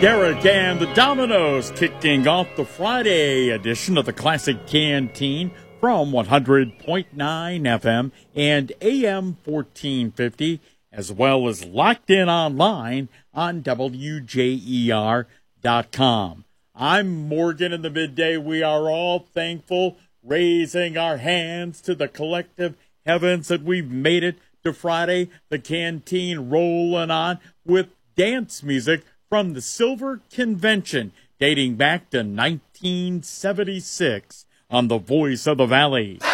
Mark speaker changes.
Speaker 1: Derek and the Dominoes kicking off the Friday edition of the Classic Canteen from 100.9 FM and AM 1450, as well as locked in online on WJER.com. I'm Morgan in the midday. We are all thankful, raising our hands to the collective heavens that we've made it to Friday. The canteen rolling on with dance music from the Silver Convention, dating back to 1976 on the Voice of the Valley.